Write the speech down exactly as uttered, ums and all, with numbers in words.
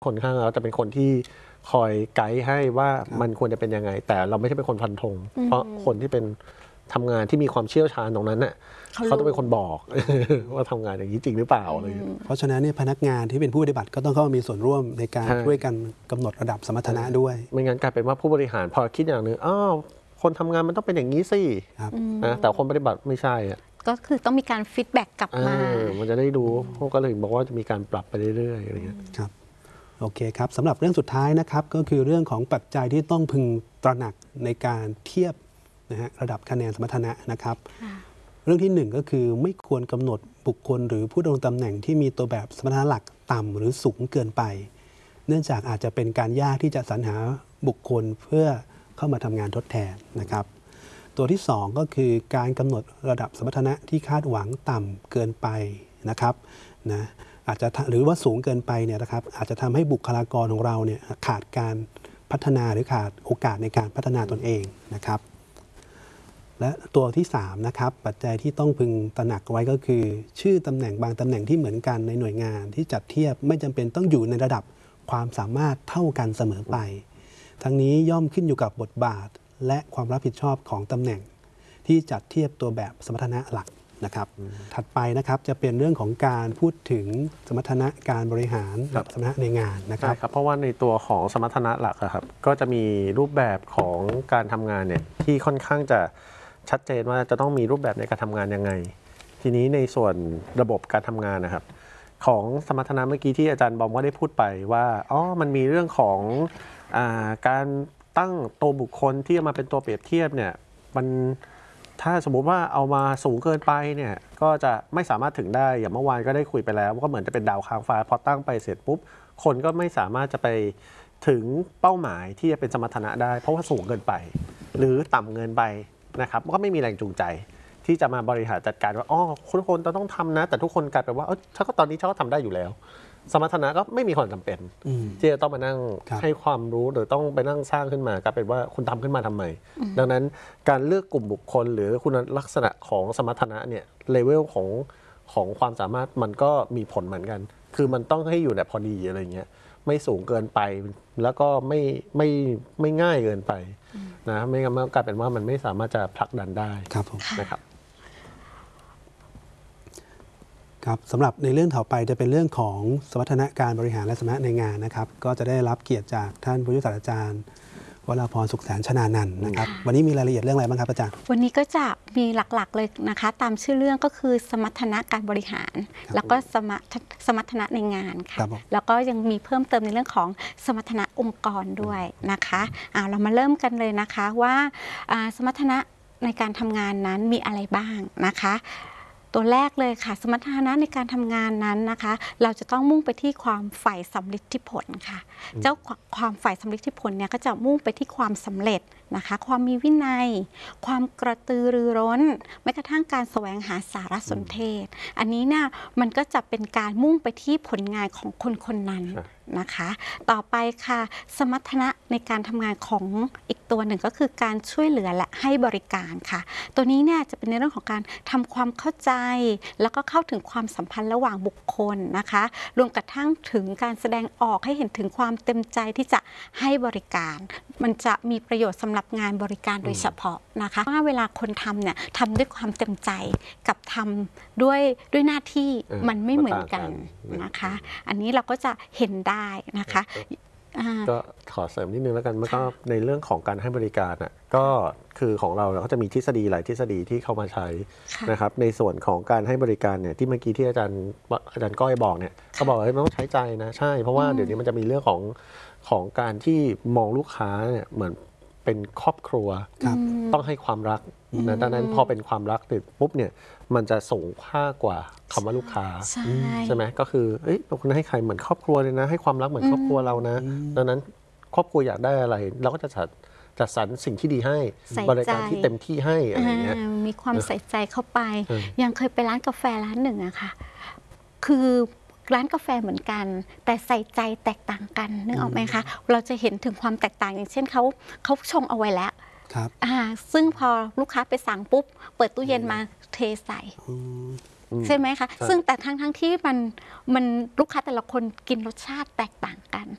คนข้างเราจะเป็นคนที่คอยไกด์ให้ว่ามันควรจะเป็นยังไงแต่เราไม่ใช่เป็นคนฟันธงเพราะคนที่เป็นทำงานที่มีความเชี่ยวชาญตรงนั้นน่ะเขาต้องเป็นคนบอกว่าทำงานอย่างนี้จริงหรือเปล่าอะไรเพราะฉะนั้นเนี่ยพนักงานที่เป็นผู้ปฏิบัติก็ต้องเข้ามามีส่วนร่วมในการช่วยกันกำหนดระดับสมรรถนะด้วยไม่งั้นกลายเป็นว่าผู้บริหารพอคิดอย่างหนึ่งอ้าวคนทำงานมันต้องเป็นอย่างนี้สินะแต่คนปฏิบัติไม่ใช่อ่ะก็คือต้องมีการฟีดแบ็กกลับมามันจะได้ดูพวกก็เลยบอกว่าจะมีการปรับไปเรื่อยๆอะไรเงี้ยครับโอเคครับสำหรับเรื่องสุดท้ายนะครับก็คือเรื่องของปัจจัยที่ต้องพึงตระหนักในการเทียบนะฮะระดับคะแนนสมรรถนะนะครับเรื่องที่หนึ่งก็คือไม่ควรกำหนดบุคคลหรือผู้ดำรงตำแหน่งที่มีตัวแบบสมรรถนะหลักต่ำหรือสูงเกินไปเนื่องจากอาจจะเป็นการยากที่จะสรรหาบุคคลเพื่อเข้ามาทำงานทดแทนนะครับตัวที่สองก็คือการกำหนดระดับสมรรถนะที่คาดหวังต่ำเกินไปนะครับนะอาจจะหรือว่าสูงเกินไปเนี่ยนะครับอาจจะทำให้บุคลากรของเราเนี่ยขาดการพัฒนาหรือขาดโอกาสในการพัฒนาตนเองนะครับและตัวที่สามนะครับปัจจัยที่ต้องพึงตระหนักไว้ก็คือชื่อตำแหน่งบางตำแหน่งที่เหมือนกันในหน่วยงานที่จัดเทียบไม่จำเป็นต้องอยู่ในระดับความสามารถเท่ากันเสมอไปทั้งนี้ย่อมขึ้นอยู่กับบทบาทและความรับผิดชอบของตำแหน่งที่จัดเทียบตัวแบบสมรรถนะหลักนะครับถัดไปนะครับจะเป็นเรื่องของการพูดถึงสมรรถนะการบริหารกับสมรรถนะในงานนะครับใช่ครับเพราะว่าในตัวของสมรรถนะหลักครับก็จะมีรูปแบบของการทำงานเนี่ยที่ค่อนข้างจะชัดเจนว่าจะต้องมีรูปแบบในการทำงานยังไงทีนี้ในส่วนระบบการทำงานนะครับของสมรรถนะเมื่อกี้ที่อาจารย์บอมก็ได้พูดไปว่าอ๋อมันมีเรื่องของอ่าการตั้งตัวบุคคลที่มาเป็นตัวเปรียบเทียบเนี่ยมันถ้าสมมุติว่าเอามาสูงเกินไปเนี่ยก็จะไม่สามารถถึงได้อย่างเมื่อวานก็ได้คุยไปแล้วก็เหมือนจะเป็นดาวค้างฟ้าพอตั้งไปเสร็จปุ๊บคนก็ไม่สามารถจะไปถึงเป้าหมายที่จะเป็นสมรรถนะได้เพราะว่าสูงเกินไปหรือต่ำเกินไปนะครับก็ไม่มีแรงจูงใจที่จะมาบริหารจัดการว่าอ๋อทุกคนต้องทำนะแต่ทุกคนกลายเป็นว่าเออถ้าก็ตอนนี้เขาก็ทำได้อยู่แล้วสมรรถนะก็ไม่มีความจำเป็นที่จะต้องมานั่งให้ความรู้หรือต้องไปนั่งสร้างขึ้นมากลายเป็นว่าคุณทำขึ้นมาทำไมดังนั้นการเลือกกลุ่มบุคคลหรือคุณลักษณะของสมรรถนะเนี่ยเลเวลของของความสามารถมันก็มีผลเหมือนกันคือมันต้องให้อยู่แบบพอดีอะไรเงี้ยไม่สูงเกินไปแล้วก็ไม่ไม่ไม่ง่ายเกินไปนะไม่งั้นมันกลายเป็นว่ามันไม่สามารถจะผลักดันได้นะครับครับสำหรับในเรื่องต่อไปจะเป็นเรื่องของสมรรถนะการบริหารและสมรรถนะในงานนะครับก็จะได้รับเกียรติจากท่านผู้ช่วยศาสตราจารย์วราพรสุขแสนชนานันท์นะครับวันนี้มีรายละเอียดเรื่องอะไรบ้างครับอาจารย์วันนี้ก็จะมีหลักๆเลยนะคะตามชื่อเรื่องก็คือสมรรถนะการบริหารแล้วก็สมรรถสมรรถนะในงานค่ะแล้วก็ยังมีเพิ่มเติมในเรื่องของสมรรถนะองค์กรด้วยนะคะเอาเรามาเริ่มกันเลยนะคะว่าสมรรถนะในการทำงานนั้นมีอะไรบ้างนะคะตัวแรกเลยค่ะสมรรถนะในการทำงานนั้นนะคะเราจะต้องมุ่งไปที่ความใฝ่สำลิดผลค่ะเจ้าความใฝ่สำลิดผลเนี่ยก็จะมุ่งไปที่ความสำเร็จนะคะความมีวินัยความกระตือรือร้นแม้กระทั่งการแสวงหาสารสนเทศอันนี้เนี่ยมันก็จะเป็นการมุ่งไปที่ผลงานของคนคนนั้นนะคะต่อไปค่ะสมรรถนะในการทำงานของอีกตัวหนึ่งก็คือการช่วยเหลือและให้บริการค่ะตัวนี้เนี่ยจะเป็นในเรื่องของการทำความเข้าใจแล้วก็เข้าถึงความสัมพันธ์ระหว่างบุคคลนะคะรวมกระทั่งถึงการแสดงออกให้เห็นถึงความเต็มใจที่จะให้บริการมันจะมีประโยชน์สำหรับงานบริการโดยเฉพาะนะคะว่าเวลาคนทำเนี่ยทำด้วยความเต็มใจกับทำด้วยด้วยหน้าที่มันไม่เหมือนกันนะคะอันนี้เราก็จะเห็นได้นะคะก็ขอเสริมนิดนึงแล้วกันมันก็ในเรื่องของการให้บริการอ่ะก็คือของเราเราก็จะมีทฤษฎีหลายทฤษฎีที่เข้ามาใช้นะครับในส่วนของการให้บริการเนี่ยที่เมื่อกี้ที่อาจารย์อาจารย์ก้อยบอกเนี่ยเขาบอกว่ามันต้องใช้ใจนะใช่เพราะว่าเดี๋ยวนี้มันจะมีเรื่องของของการที่มองลูกค้าเนี่ยเหมือนเป็นครอบครัวต้องให้ความรักนะดังนั้นพอเป็นความรักติดปุ๊บเนี่ยมันจะสูงค่ากว่าคำว่าลูกค้าใช่ไหมก็คือเอ้ยคุณให้ใครเหมือนครอบครัวเลยนะให้ความรักเหมือนครอบครัวเรานะดังนั้นครอบครัวอยากได้อะไรเราก็จะจัดจัดสรรสิ่งที่ดีให้บริการที่เต็มที่ให้อะไรเงี้ยมีความใส่ใจเข้าไปยังเคยไปร้านกาแฟร้านหนึ่งอะค่ะคือร้านกาแฟเหมือนกันแต่ใส่ใจแตกต่างกันนึกออกไหมคะเราจะเห็นถึงความแตกต่างอย่างเช่นเขาเขาชงเอาไว้แล้วซึ่งพอลูกค้าไปสั่งปุ๊บเปิดตู้เย็นมาเทใส่ใช่ไหมคะซึ่งแต่ทั้งทั้งที่มันมันลูกค้าแต่ละคนกินรสชาติแตกต่างกัน